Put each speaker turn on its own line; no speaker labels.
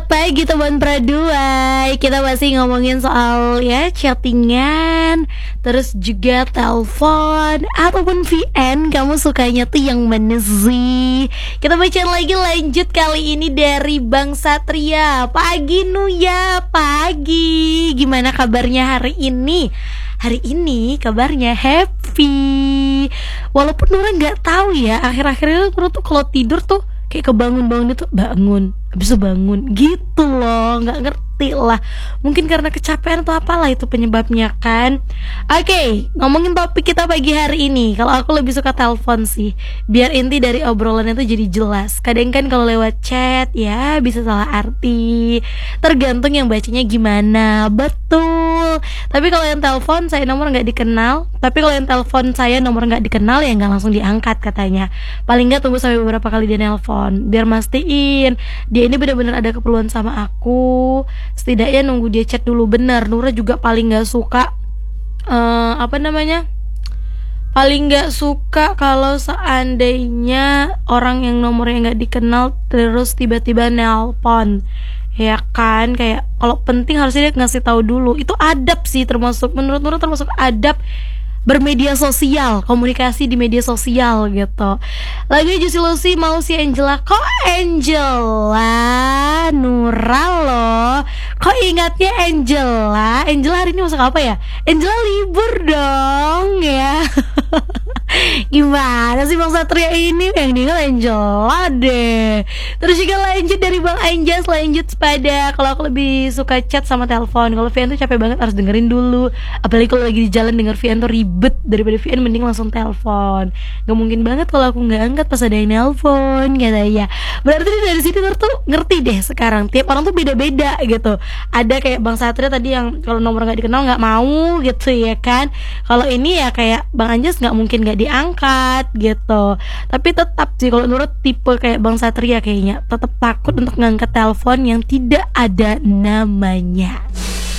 Selamat pagi teman Praduai. Kita masih ngomongin soal ya chattingan, terus juga telepon ataupun VN. Kamu sukanya tuh yang mana sih? Kita bacain lagi lanjut kali ini dari Bang Satria. Pagi Nuya, pagi. Gimana kabarnya hari ini? Hari ini kabarnya happy. Walaupun Nura nggak tahu ya, akhir-akhir itu Nura tuh kalau tidur tuh kayak kebangun-bangun itu bangun, habis itu bangun gitu loh, nggak ngerti lah. Mungkin karena kecapean atau apalah itu penyebabnya kan. Oke, ngomongin topik kita pagi hari ini. Kalau aku lebih suka telepon sih, biar inti dari obrolannya tuh jadi jelas. Kadang kan kalau lewat chat ya bisa salah arti, tergantung yang bacanya gimana. Betul. Tapi kalau yang telepon saya nomor nggak dikenal, ya nggak langsung diangkat katanya. Paling nggak tunggu sampai beberapa kali dia nelpon, biar mastiin dia ini benar-benar ada keperluan sama aku. Setidaknya nunggu dia chat dulu. Bener, Nura juga paling nggak suka paling nggak suka kalau seandainya orang yang nomornya nggak dikenal terus tiba-tiba nelpon, ya kan. Kayak kalau penting harusnya dia ngasih tahu dulu. Itu adab sih, termasuk menurut Nura termasuk adab bermedia sosial, komunikasi di media sosial gitu. Lagi Juicy Lucy mau si Angela. Kok Angela? Nura loh. Kok ingatnya Angela? Angela hari ini masak apa ya? Angela libur dong ya. Gimana sih Bang Satria ini? Yang diingat Angela deh. Terus juga lanjut dari Bang Anjas, lanjut pada kalau aku lebih suka chat sama telepon. Kalau VN tuh capek banget, harus dengerin dulu. Apalagi kalau lagi di jalan denger VN tuh ribet. Daripada VN mending langsung telepon. Gak mungkin banget kalau aku nggak angkat pas ada yang nelpon katanya. Berarti dari situ tuh ngerti deh sekarang tiap orang tuh beda-beda gitu. Ada kayak Bang Satria tadi yang kalau nomor nggak dikenal nggak mau gitu ya kan. Kalau ini ya kayak Bang Anjas nggak mungkin nggak diangkat gitu. Tapi tetap sih kalau menurut tipe kayak Bang Satria kayaknya tetap takut untuk ngangkat telepon yang tidak ada namanya.